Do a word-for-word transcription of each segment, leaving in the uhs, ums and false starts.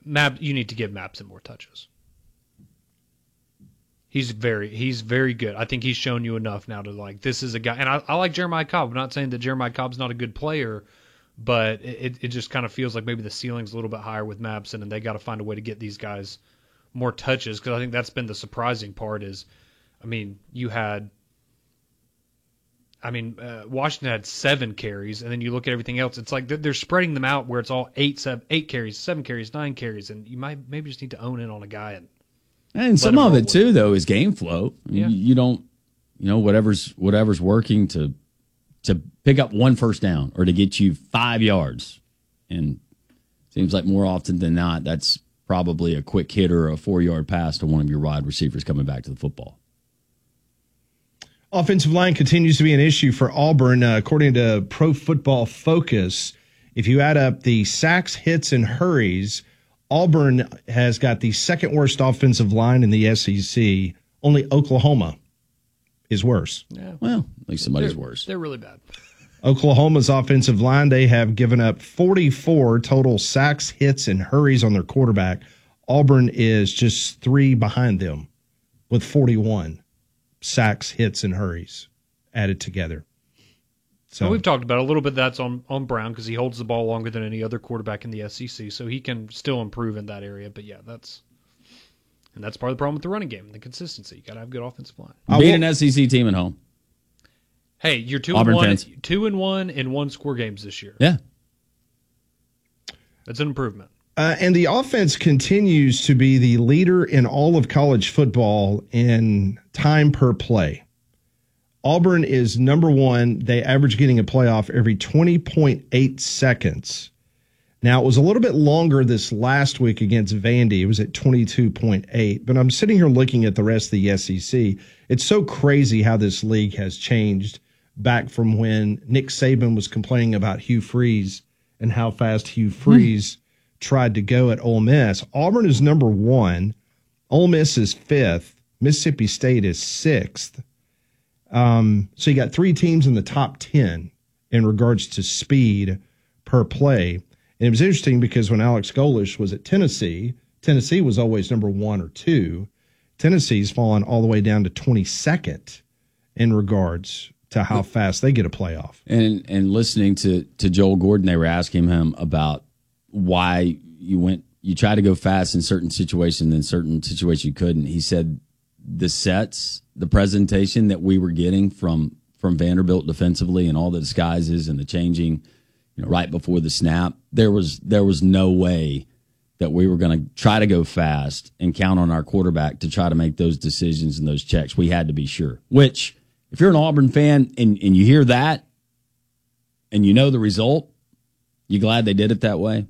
Map, you need to give Mapson more touches. He's very he's very good. I think he's shown you enough now to like this is a guy. And I, I like Jeremiah Cobb. I'm not saying that Jeremiah Cobb's not a good player, but it it just kind of feels like maybe the ceiling's a little bit higher with Mapson, and they got to find a way to get these guys more touches because I think that's been the surprising part. Is, I mean, you had. I mean, uh, Washington had seven carries, and then you look at everything else. It's like they're, they're spreading them out where it's all eight, seven, eight carries, seven carries, nine carries, and you might maybe just need to own in on a guy and. And some of it too, though, is game flow. Yeah. You, you don't, you know, whatever's whatever's working to to pick up one first down or to get you five yards, and it seems like more often than not, that's probably a quick hit or a four yard pass to one of your wide receivers coming back to the football. Offensive line continues to be an issue for Auburn, uh, according to Pro Football Focus. If you add up the sacks, hits, and hurries, Auburn has got the second worst offensive line in the S E C. Only Oklahoma is worse. Yeah. Well, at least somebody's they're, worse. They're really bad. Oklahoma's offensive line, they have given up forty-four total sacks, hits, and hurries on their quarterback. Auburn is just three behind them with forty-one sacks, hits, and hurries added together. So and we've talked about it a little bit. That's on, on Brown because he holds the ball longer than any other quarterback in the S E C, so he can still improve in that area. But yeah, that's and that's part of the problem with the running game, the consistency. You got to have good offensive line. Beat an S E C team at home. Hey, you're two Auburn and one, fans. two and one in one score games this year. Yeah, that's an improvement. Uh, and the offense continues to be the leader in all of college football in time per play. Auburn is number one. They average getting a playoff every twenty point eight seconds. Now, it was a little bit longer this last week against Vandy. It was at twenty-two point eight. But I'm sitting here looking at the rest of the S E C. It's so crazy how this league has changed back from when Nick Saban was complaining about Hugh Freeze and how fast Hugh Freeze hmm. tried to go at Ole Miss. Auburn is number one. Ole Miss is fifth. Mississippi State is sixth. Um, so you got three teams in the top ten in regards to speed per play. And it was interesting because when Alex Golesh was at Tennessee, Tennessee was always number one or two. Tennessee's fallen all the way down to twenty-second in regards to how fast they get a playoff. And and listening to, to Joel Gordon, they were asking him about why you went, you try to go fast in certain situations, and in certain situations you couldn't. He said the sets, the presentation that we were getting from from Vanderbilt defensively and all the disguises and the changing, you know, right before the snap, there was there was no way that we were going to try to go fast and count on our quarterback to try to make those decisions and those checks. We had to be sure. Which, if you're an Auburn fan and, and you hear that and you know the result, you glad they did it that way?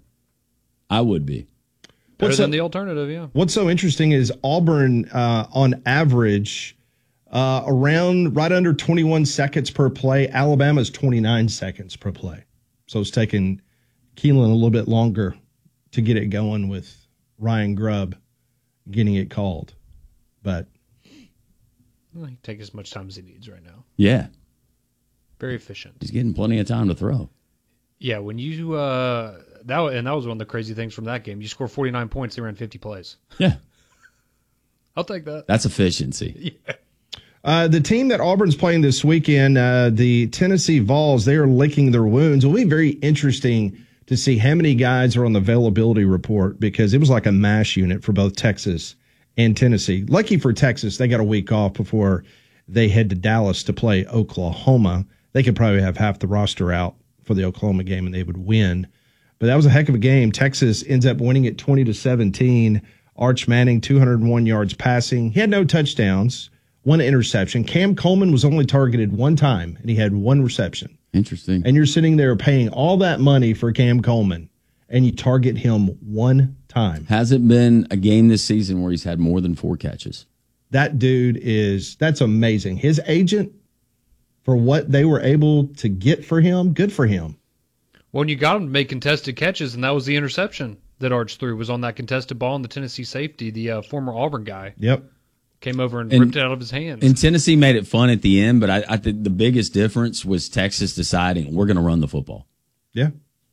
I would be. Better What's than so, the alternative, yeah. What's so interesting is Auburn, uh, on average, uh, around right under twenty-one seconds per play. Alabama's twenty-nine seconds per play. So it's taking Keelan a little bit longer to get it going with Ryan Grubb getting it called. But well, he can take as much time as he needs right now. Yeah. Very efficient. He's getting plenty of time to throw. Yeah, when you uh, that and that was one of the crazy things from that game. You score forty-nine points, they ran fifty plays. Yeah, I'll take that. That's efficiency. Yeah. Uh, the team that Auburn's playing this weekend, uh, the Tennessee Vols, they are licking their wounds. It'll be very interesting to see how many guys are on the availability report because it was like a mash unit for both Texas and Tennessee. Lucky for Texas, they got a week off before they head to Dallas to play Oklahoma. They could probably have half the roster out for the Oklahoma game and they would win. But that was a heck of a game. Texas ends up winning it twenty to seventeen. Arch Manning, two hundred one yards passing. He had no touchdowns, one interception. Cam Coleman was only targeted one time, and he had one reception. Interesting. And you're sitting there paying all that money for Cam Coleman, and you target him one time. Hasn't been a game this season where he's had more than four catches. That dude is, that's amazing. His agent, for what they were able to get for him, good for him. Well, you got him to make contested catches, and that was the interception that Arch threw, was on that contested ball, and the Tennessee safety, the uh, former Auburn guy, Yep. came over and, And- ripped it out of his hands. And Tennessee made it fun at the end, but I, I think the biggest difference was Texas deciding we're going to run the football. Yeah. Yep.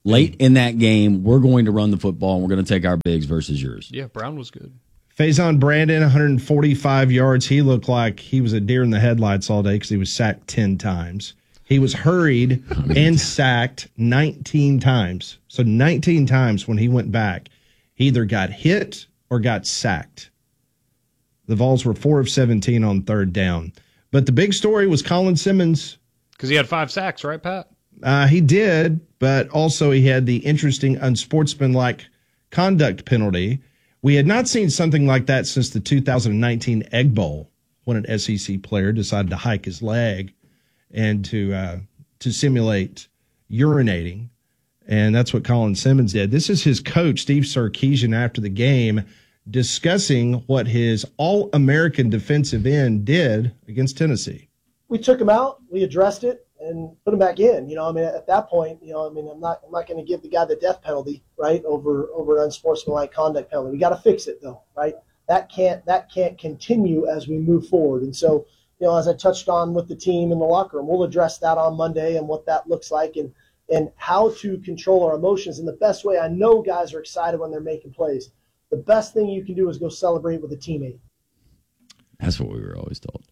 Late in that game, we're going to run the football, and we're going to take our bigs versus yours. Yeah, Brown was good. Faison Brandon, one hundred forty-five yards. He looked like he was a deer in the headlights all day because he was sacked ten times. He was hurried and sacked nineteen times. So nineteen times when he went back, he either got hit or got sacked. The Vols were four of seventeen on third down. But the big story was Colin Simmons. Because he had five sacks, right, Pat? Uh, he did, but also he had the interesting unsportsmanlike conduct penalty. We had not seen something like that since the two thousand nineteen Egg Bowl, when an S E C player decided to hike his leg and to uh, to simulate urinating. And that's what Colin Simmons did. This is his coach, Steve Sarkisian, after the game, discussing what his All-American defensive end did against Tennessee. We took him out, we addressed it, and put him back in. You know, I mean, at that point, you know, I mean, I'm not, I'm not going to give the guy the death penalty, right, over over an unsportsmanlike conduct penalty. We got to fix it, though, right? That can't that can't continue as we move forward. And so, you know, as I touched on with the team in the locker room, we'll address that on Monday and what that looks like and and how to control our emotions. And the best way, I know guys are excited when they're making plays. The best thing you can do is go celebrate with a teammate. That's what we were always told.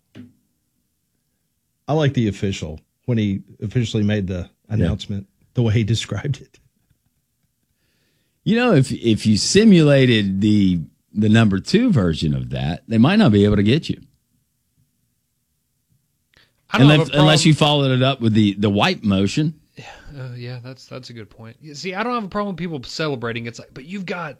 I like the official when he officially made the announcement, yeah. the way he described it. You know, if if you simulated the the number two version of that, they might not be able to get you. I don't unless, have a unless you followed it up with the, the wipe motion. Uh, yeah, that's that's a good point. See, I don't have a problem with people celebrating. It's like, but you've got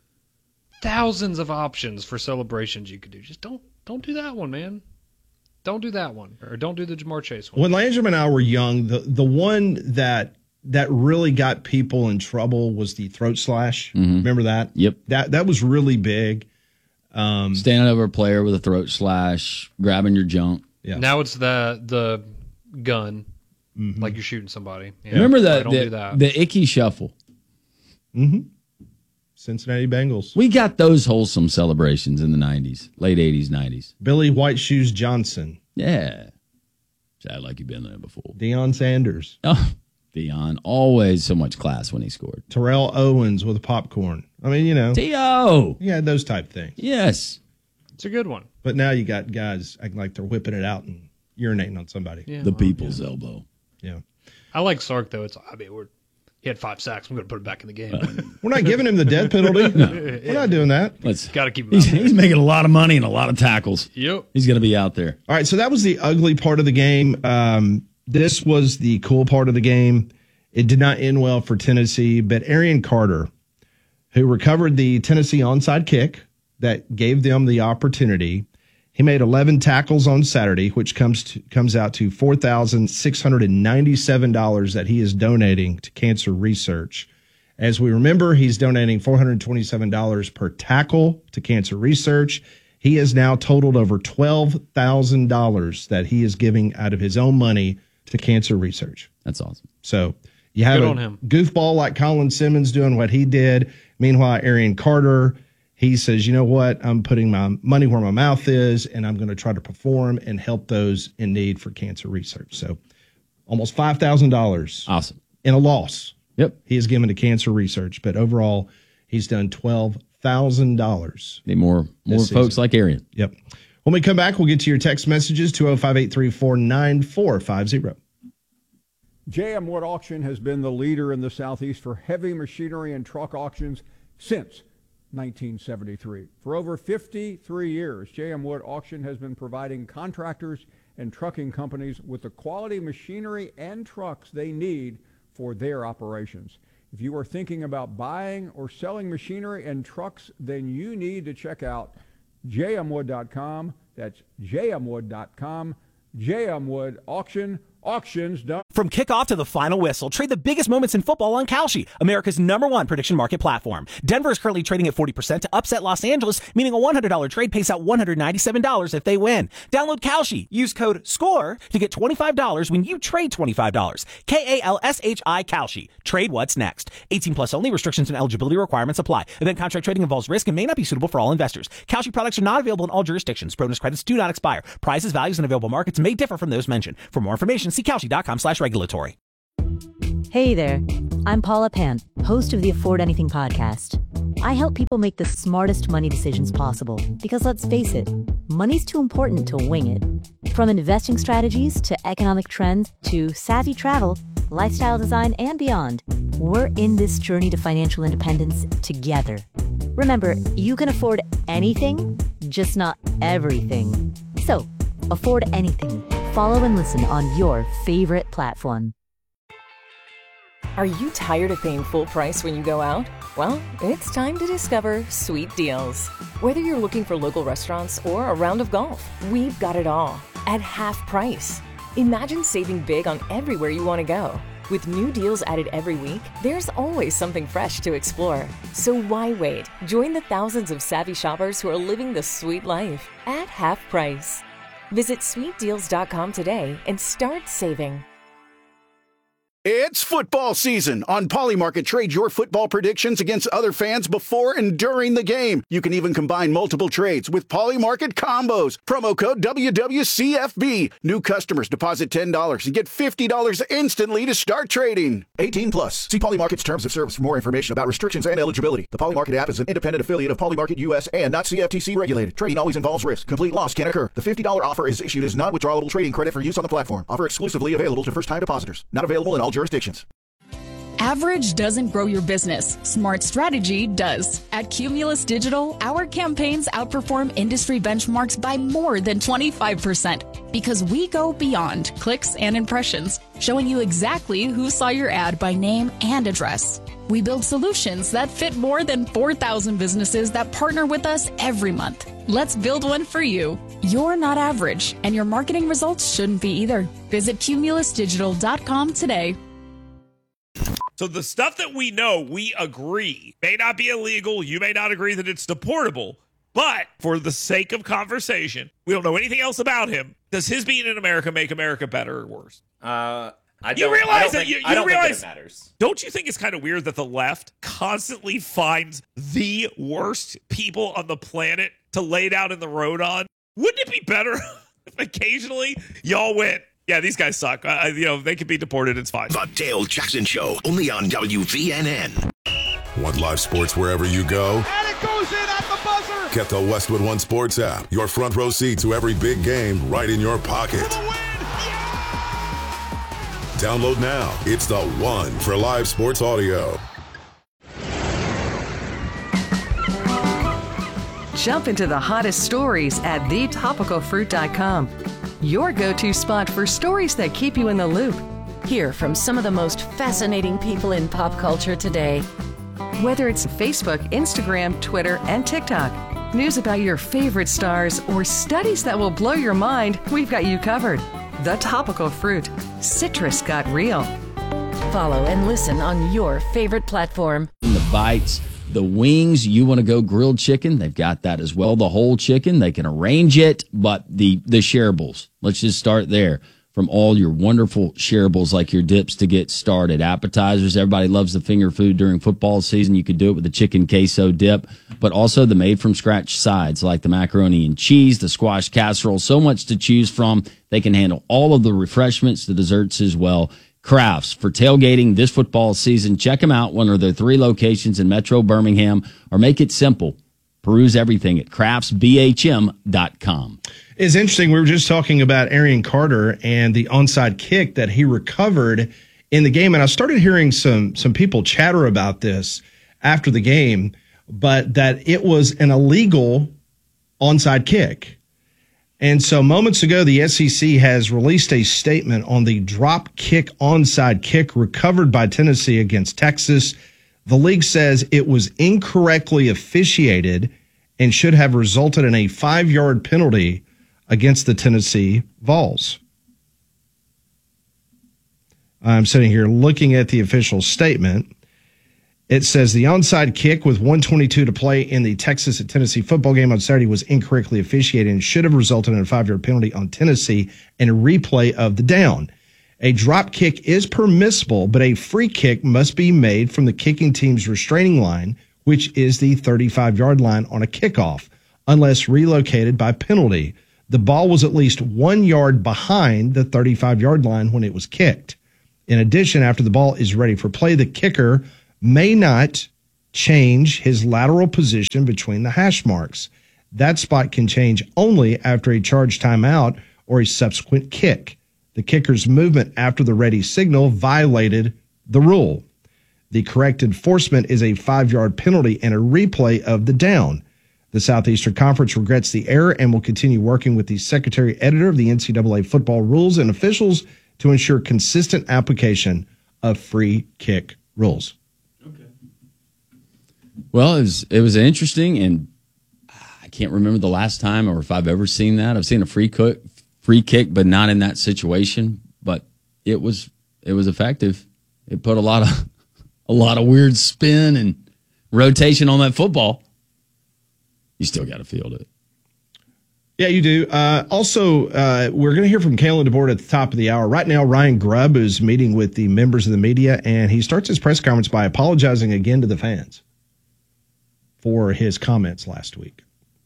thousands of options for celebrations you could do. Just don't don't do that one, man. Don't do that one, or don't do the Jamar Chase one. When Landrum and I were young, the the one that that really got people in trouble was the throat slash. Mm-hmm. Remember that? Yep. That that was really big. Um, Standing over a player with a throat slash, grabbing your junk. Yeah. Now it's the the gun, mm-hmm. like you're shooting somebody. Yeah. Remember the don't the, do that. the icky shuffle. Mm-hmm. Cincinnati Bengals. We got those wholesome celebrations in the nineties, late eighties, nineties. Billy White Shoes Johnson. Yeah. Sound like you've been there before. Deion Sanders. Oh, Deion. Always so much class when he scored. Terrell Owens with a popcorn. I mean, you know. T O You had those type things. Yes. It's a good one. But now you got guys acting like they're whipping it out and urinating on somebody. Yeah, the well, people's yeah. elbow. Yeah. I like Sark, though. It's, I mean, we're, he had five sacks. I'm going to put it back in the game. Uh, we're not giving him the death penalty. No. We're not doing that. Let's got to keep him he's, out there. He's making a lot of money and a lot of tackles. Yep. He's going to be out there. All right, so that was the ugly part of the game. Um, this was the cool part of the game. It did not end well for Tennessee, but Arian Carter, who recovered the Tennessee onside kick that gave them the opportunity, he made eleven tackles on Saturday, which comes to, comes out to four thousand six hundred ninety-seven dollars that he is donating to cancer research. As we remember, he's donating four hundred twenty-seven dollars per tackle to cancer research. He has now totaled over twelve thousand dollars that he is giving out of his own money to cancer research. That's awesome. So you have Good a on him. goofball like Colin Simmons doing what he did. Meanwhile, Arian Carter, he says, you know what? I'm putting my money where my mouth is, and I'm going to try to perform and help those in need for cancer research. So almost five thousand dollars awesome. in a loss. Yep. He has given to cancer research, but overall, he's done twelve thousand dollars. Need more, more folks like Arian. Yep. When we come back, we'll get to your text messages, two oh five, eight three four, nine four five oh. J M Wood Auction has been the leader in the Southeast for heavy machinery and truck auctions since nineteen seventy-three. For over fifty-three years, J M Wood Auction has been providing contractors and trucking companies with the quality machinery and trucks they need for their operations. If you are thinking about buying or selling machinery and trucks, then you need to check out j m wood dot com. That's j m wood dot com. J M Wood Auction. Auctions done. From kickoff to the final whistle, trade the biggest moments in football on Kalshi, America's number one prediction market platform. Denver is currently trading at forty percent to upset Los Angeles, meaning a one hundred dollars trade pays out one hundred ninety-seven dollars if they win. Download Kalshi. Use code SCORE to get twenty-five dollars when you trade twenty-five dollars. K A L S H I Kalshi. Trade what's next. eighteen plus only. Restrictions and eligibility requirements apply. Event contract trading involves risk and may not be suitable for all investors. Kalshi products are not available in all jurisdictions. Bonus credits do not expire. Prices, values, and available markets may differ from those mentioned. For more information, see Kalshi dot com slash regulatory. Hey there, I'm Paula Pant, host of the Afford Anything podcast. I help people make the smartest money decisions possible because, let's face it, money's too important to wing it. From investing strategies to economic trends to savvy travel, lifestyle design, and beyond, we're in this journey to financial independence together. Remember, you can afford anything, just not everything. So, afford anything. Follow and listen on your favorite platform. Are you tired of paying full price when you go out? Well, it's time to discover Sweet Deals. Whether you're looking for local restaurants or a round of golf, we've got it all at half price. Imagine saving big on everywhere you want to go. With new deals added every week, there's always something fresh to explore. So why wait? Join the thousands of savvy shoppers who are living the sweet life at half price. Visit sweet deals dot com today and start saving. It's football season. On Polymarket, trade your football predictions against other fans before and during the game. You can even combine multiple trades with Polymarket combos. Promo code W W C F B. New customers deposit ten dollars and get fifty dollars instantly to start trading. eighteen plus. See Polymarket's terms of service for more information about restrictions and eligibility. The Polymarket app is an independent affiliate of Polymarket U S and not C F T C regulated. Trading always involves risk. Complete loss can occur. The fifty dollars offer is issued as non-withdrawable trading credit for use on the platform. Offer exclusively available to first-time depositors. Not available in all jurisdictions. Average doesn't grow your business. Smart strategy does. At Cumulus Digital, our campaigns outperform industry benchmarks by more than twenty-five percent because we go beyond clicks and impressions, showing you exactly who saw your ad by name and address. We build solutions that fit more than four thousand businesses that partner with us every month. Let's build one for you. You're not average, and your marketing results shouldn't be either. Visit cumulus digital dot com today. So the stuff that we know, we agree, may not be illegal. You may not agree that it's deportable. But for the sake of conversation, we don't know anything else about him. Does his being in America make America better or worse? Uh, I don't, you realize I don't that think, you, you I don't realize, think that it matters. Don't you think it's kind of weird that the left constantly finds the worst people on the planet to lay down in the road on? Wouldn't it be better if occasionally y'all went, yeah, these guys suck. Uh, you know, they could be deported. It's fine. The Dale Jackson Show, only on W V N N. Want live sports wherever you go? And it goes in at the buzzer. Get the Westwood One Sports app. Your front row seat to every big game right in your pocket. For the win. Yeah! Download now. It's the one for live sports audio. Jump into the hottest stories at the topical fruit dot com. Your go-to spot for stories that keep you in the loop. Hear from some of the most fascinating people in pop culture today. Whether it's Facebook, Instagram, Twitter, and TikTok, news about your favorite stars, or studies that will blow your mind, we've got you covered. The Topical Fruit. Citrus got real. Follow and listen on your favorite platform. The bites, the wings, you want to go grilled chicken, they've got that as well. The whole chicken, they can arrange it, but the, the shareables, let's just start there. From all your wonderful shareables like your dips to get started. Appetizers, everybody loves the finger food during football season. You could do it with the chicken queso dip, but also the made-from-scratch sides like the macaroni and cheese, the squash casserole, so much to choose from. They can handle all of the refreshments, the desserts as well. Crafts for tailgating this football season. Check them out, one of their three locations in Metro Birmingham, or make it simple. Peruse everything at crafts b h m dot com. It's interesting. We were just talking about Arian Carter and the onside kick that he recovered in the game. And I started hearing some some people chatter about this after the game, but that it was an illegal onside kick. And so moments ago, the S E C has released a statement on the drop kick onside kick recovered by Tennessee against Texas. The league says it was incorrectly officiated and should have resulted in a five-yard penalty against the Tennessee Vols. I'm sitting here looking at the official statement. It says the onside kick with one twenty-two to play in the Texas at Tennessee football game on Saturday was incorrectly officiated and should have resulted in a five-yard penalty on Tennessee and a replay of the down. A drop kick is permissible, but a free kick must be made from the kicking team's restraining line, which is the thirty-five-yard line on a kickoff, unless relocated by penalty. The ball was at least one yard behind the thirty-five-yard line when it was kicked. In addition, after the ball is ready for play, the kicker may not change his lateral position between the hash marks. That spot can change only after a charged timeout or a subsequent kick. The kicker's movement after the ready signal violated the rule. The correct enforcement is a five-yard penalty and a replay of the down. The Southeastern Conference regrets the error and will continue working with the Secretary Editor of the N C double A football rules and officials to ensure consistent application of free kick rules. Well, it was, it was interesting, and I can't remember the last time or if I've ever seen that. I've seen a free kick, free kick, but not in that situation. But it was it was effective. It put a lot of a lot of weird spin and rotation on that football. You still got to field it. Yeah, you do. Uh, also, uh, we're going to hear from Kalen DeBoer at the top of the hour. Right now, Ryan Grubb is meeting with the members of the media, and he starts his press conference by apologizing again to the fans for his comments last week.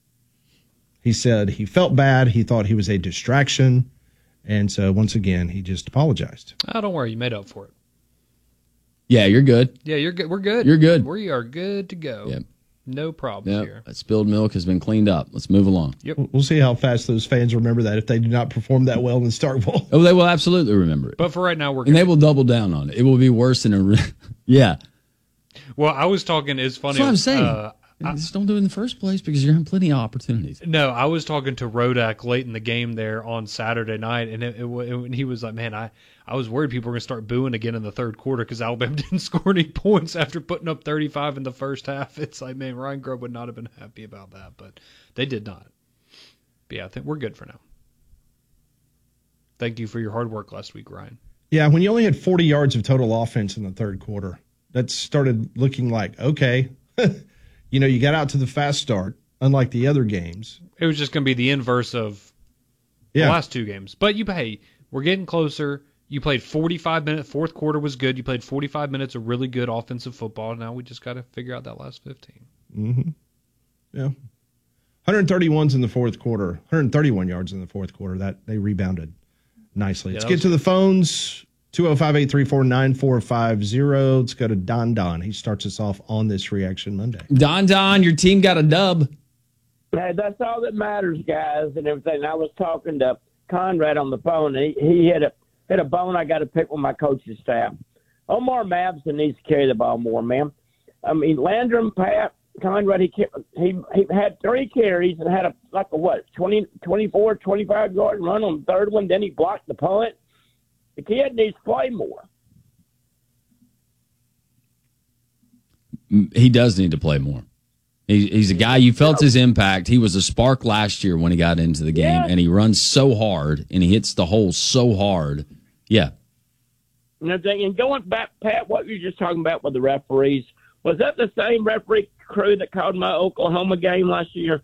He said he felt bad. He thought he was a distraction. And so, once again, he just apologized. Oh, don't worry. You made up for it. Yeah, you're good. Yeah, you're good. We're good. You're good. We are good to go. Yep. No problems Yep. here. That spilled milk has been cleaned up. Let's move along. Yep. We'll see how fast those fans remember that if they do not perform that well in Starkville. Oh, they will absolutely remember it. But for right now, we're And good. they will double down on it. It will be worse than a. Re- yeah. Well, I was talking, it's funny. That's what I'm saying. Uh, I, just don't do it in the first place because you're having plenty of opportunities. No, I was talking to Rodak late in the game there on Saturday night, and it, it, it, he was like, man, I, I was worried people were going to start booing again in the third quarter because Alabama didn't score any points after putting up thirty-five in the first half. It's like, man, Ryan Grubb would not have been happy about that, but they did not. But yeah, I think we're good for now. Thank you for your hard work last week, Ryan. Yeah, when you only had forty yards of total offense in the third quarter, that started looking like, okay, you know, you got out to the fast start, unlike the other games. It was just going to be the inverse of Yeah. the last two games. But you, hey, we're getting closer. You played forty-five minutes. Fourth quarter was good. You played forty-five minutes of really good offensive football. Now we just got to figure out that last fifteen. Mm-hmm. Yeah. one hundred thirty-ones in the fourth quarter, one hundred thirty-one yards in the fourth quarter. That they rebounded nicely. Yeah, Let's that get was- to the phones. two oh five, eight three four, nine four five zero. Let's go to Don Don. He starts us off on this Reaction Monday. Don Don, your team got a dub. Hey, that's all that matters, guys, and everything. I was talking to Conrad on the phone, and he, he had a had a bone I got to pick with my coaching staff. Omar Mabson needs to carry the ball more, man. I mean, Landrum, Pat, Conrad, he he he had three carries and had a like a what twenty, twenty-four, twenty-five yard run on the third one. Then he blocked the punt. The kid needs to play more. He does need to play more. He, he's a guy, you felt his impact. He was a spark last year when he got into the game, Yeah. and he runs so hard, and he hits the hole so hard. Yeah. And everything. And going back, Pat, what you were just talking about with the referees, was that the same referee crew that called my Oklahoma game last year?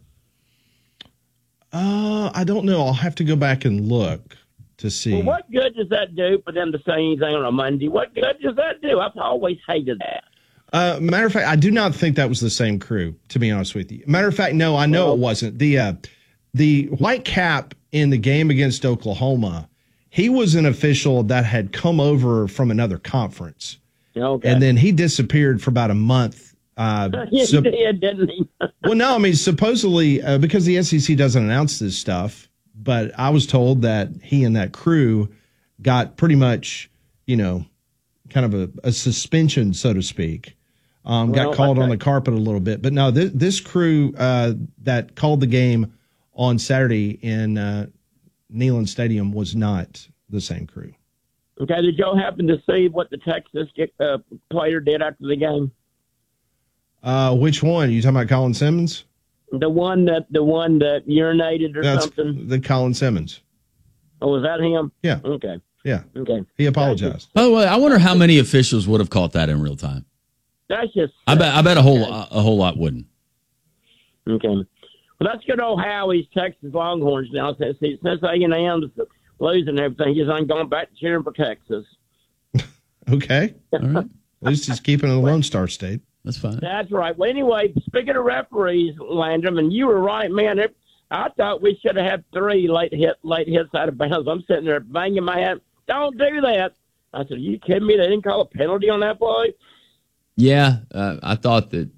Uh, I don't know. I'll have to go back and look to see. Well, what good does that do for them to say anything on a Monday? What good does that do? I've always hated that. Uh, matter of fact, I do not think that was the same crew, to be honest with you. Matter of fact, no, I know it wasn't. The uh, the white cap in the game against Oklahoma, he was an official that had come over from another conference. Okay. And then he disappeared for about a month. Uh, he so- did, didn't he? well, no, I mean, supposedly, uh, because the S E C doesn't announce this stuff, but I was told that he and that crew got pretty much, you know, kind of a, a suspension, so to speak. Um, Well, got called on okay. the carpet a little bit. But no, this, this crew uh, that called the game on Saturday in uh, Neyland Stadium was not the same crew. Okay, did y'all happen to see what the Texas uh, player did after the game? Uh, which one? You talking about Colin Simmons? The one that the one that urinated or That's something? the Colin Simmons. Oh, was that him? Yeah. Okay. Yeah. Okay. He apologized. By the way, I wonder how many officials would have caught that in real time. That's just. I bet. I bet a whole a whole lot wouldn't. Okay. Well, that's good old Howie's Texas Longhorns now. Since since A and M's losing everything, he's on going back to cheering for Texas. Okay. All right. At least he's keeping it a Lone Star State. That's fine. That's right. Well, anyway, speaking of referees, Landrum, and you were right, man. It, I thought we should have had three late hit late hits out of bounds. I'm sitting there banging my head. Don't do that. I said, are you kidding me? They didn't call a penalty on that play? Yeah, uh, I thought that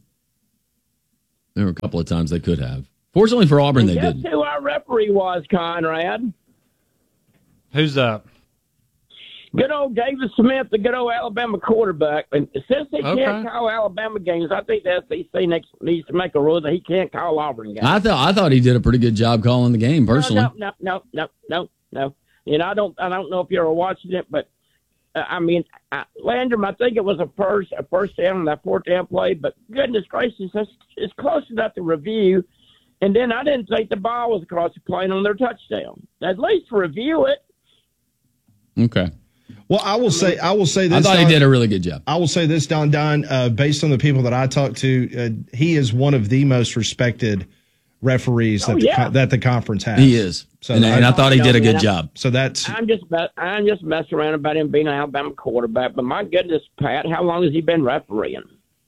there were a couple of times they could have. Fortunately for Auburn, And they guess didn't. who our referee was, Conrad? Who's that? Good old David Smith, the good old Alabama quarterback. And since he Okay. can't call Alabama games, I think the S E C next needs to make a rule that he can't call Auburn games. I thought I thought he did a pretty good job calling the game personally. No, no, no, no, no, no. And I don't, I don't know if you were watching it, but uh, I mean, I, Landrum, I think it was a first, a first down on that fourth down play. But goodness gracious, that's, it's close enough to review. And then I didn't think the ball was across the plane on their touchdown. At least review it. Okay. Well, I will say, I will say this. I thought he Don- did a really good job. I will say this, Don Don, uh, based on the people that I talked to, uh, he is one of the most respected referees Oh, that, the, yeah. co- that the conference has. He is. And- and I thought he did a good man, job. So that's I'm just, me- I'm just messing around about him being an Alabama quarterback. But my goodness, Pat, how long has he been refereeing?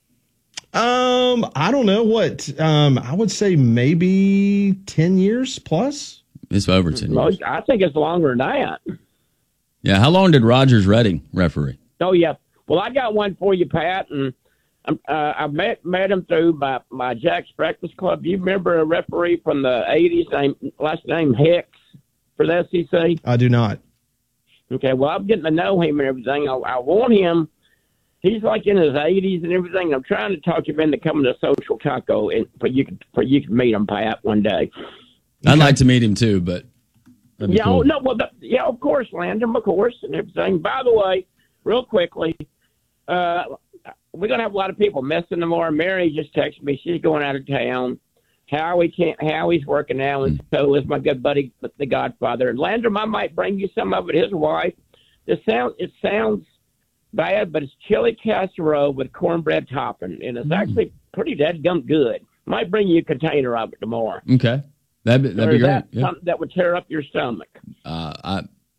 Um, I don't know what. Um, I would say maybe ten years plus. It's over ten years. Well, I think it's longer than that. Yeah. How long did Rogers Redding referee? Oh yeah. Well, I got one for you, Pat, and um, uh, I met met him through my my Jack's Breakfast Club. You remember a referee from the eighties named last name Hicks for the S E C? I do not. Okay. Well, I'm getting to know him and everything. I, I want him. He's like in his eighties and everything. And I'm trying to talk him into coming to Social Taco and for you for you can meet him, Pat, one day. I'd like to meet him too, but that'd be Yeah, cool. oh, no, well, the, yeah, of course, Landon, of course, and everything. By the way, real quickly, uh, we're gonna have a lot of people missing tomorrow. Mary just texted me; she's going out of town. Howie can't. Howie's working now, and so is my good buddy, the Godfather. And Landon, I might bring you some of it. His wife. It sounds. It sounds bad, but it's chili casserole with cornbread topping, and it's actually pretty dadgum good. Might bring you a container of it tomorrow. Okay. That'd be, that'd Or be is great. that Yeah. something that would tear up your stomach? Uh, I,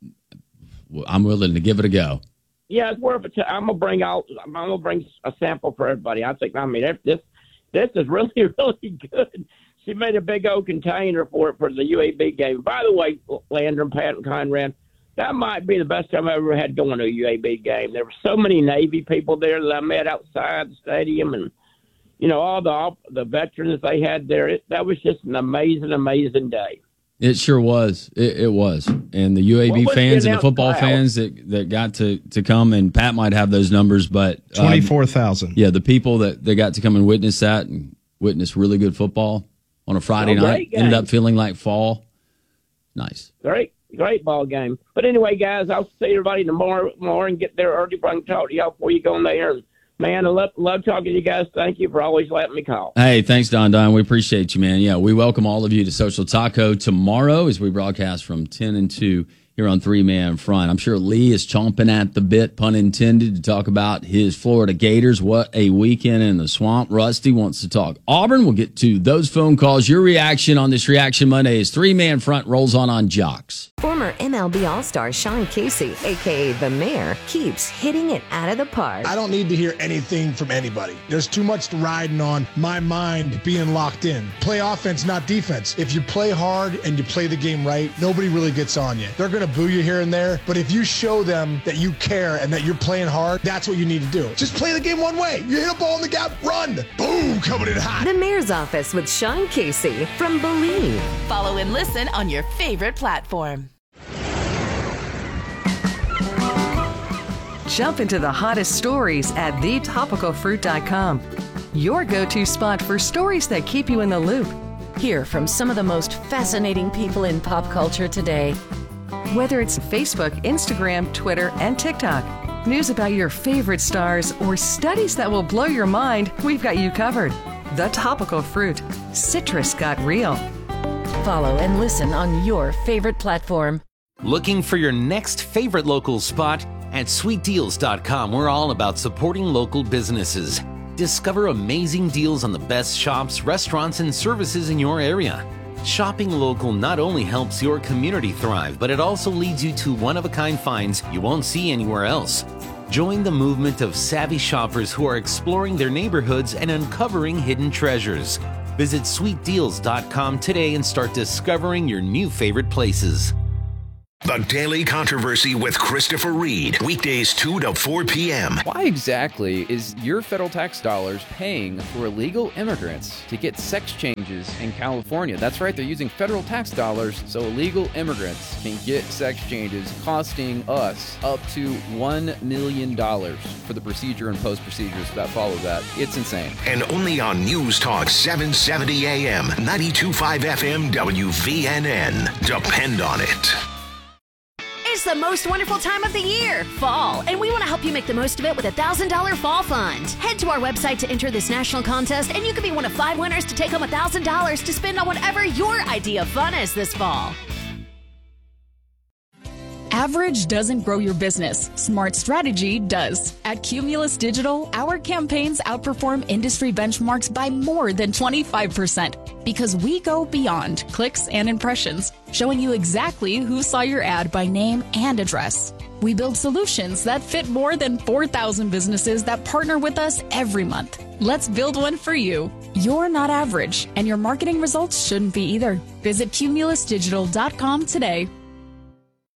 well, I'm willing to give it a go. Yeah, it's worth it. I'm gonna bring out. I'm gonna bring a sample for everybody. I think. I mean, this this is really really good. She made a big old container for it for the U A B game. By the way, Landon, Pat, and Conrad, that might be the best time I ever had going to a U A B game. There were so many Navy people there that I met outside the stadium, and you know all the the veterans they had there. It, that was just an amazing, amazing day. It sure was. It, it was. And the U A B What was the fans and the announced football crowd? fans that, that got to, to come, and Pat might have those numbers, but um, Twenty-four thousand. yeah, the people that, that got to come and witness that and witness really good football on a Friday Oh, night great game. ended up feeling like fall. Nice. Great, great ball game. But anyway, guys, I'll see everybody tomorrow, tomorrow and get there early so I can talk to y'all before you go in there. And, man, I love, love talking to you guys. Thank you for always letting me call. Hey, thanks, Don Don. We appreciate you, man. Yeah, we welcome all of you to Social Taco tomorrow as we broadcast from ten and two here on Three Man Front. I'm sure Lee is chomping at the bit, pun intended, to talk about his Florida Gators. What a weekend in the swamp. Rusty wants to talk Auburn. We'll get to those phone calls. Your reaction on this Reaction Monday as Three Man Front rolls on on Jocks. Former M L B All-Star Sean Casey, a k a. The Mayor, keeps hitting it out of the park. I don't need to hear anything from anybody. There's too much riding on my mind being locked in. Play offense, not defense. If you play hard and you play the game right, nobody really gets on you. They're going to boo you here and there, but if you show them that you care and that you're playing hard, that's what you need to do. Just play the game one way. You hit a ball in the gap, run. Boom, coming in hot. The Mayor's Office with Sean Casey from Believe. Follow and listen on your favorite platform. Jump into the hottest stories at the topical fruit dot com. Your go-to spot for stories that keep you in the loop. Hear from some of the most fascinating people in pop culture today. Whether it's Facebook, Instagram, Twitter, and TikTok, news about your favorite stars, or studies that will blow your mind, we've got you covered. The Topical Fruit. Citrus got real. Follow and listen on your favorite platform. Looking for your next favorite local spot? At sweet deals dot com, we're all about supporting local businesses. Discover amazing deals on the best shops, restaurants, and services in your area. Shopping local not only helps your community thrive, but it also leads you to one-of-a-kind finds you won't see anywhere else. Join the movement of savvy shoppers who are exploring their neighborhoods and uncovering hidden treasures. Visit sweet deals dot com today and start discovering your new favorite places. The Daily Controversy with Christopher Reed. Weekdays two to four p.m. Why exactly is your federal tax dollars paying for illegal immigrants to get sex changes in California? That's right, they're using federal tax dollars so illegal immigrants can get sex changes, costing us up to one million dollars for the procedure and post-procedures that follow that. It's insane. And only on News Talk seven seventy A M, ninety-two point five F M, W V N N. Depend on it. It's the most wonderful time of the year, fall, and we want to help you make the most of it with a one thousand dollars Fall Fund. Head to our website to enter this national contest, and you could be one of five winners to take home one thousand dollars to spend on whatever your idea of fun is this fall. Average doesn't grow your business. Smart strategy does. At Cumulus Digital, our campaigns outperform industry benchmarks by more than twenty-five percent because we go beyond clicks and impressions, showing you exactly who saw your ad by name and address. We build solutions that fit more than four thousand businesses that partner with us every month. Let's build one for you. You're not average, and your marketing results shouldn't be either. Visit cumulus digital dot com today.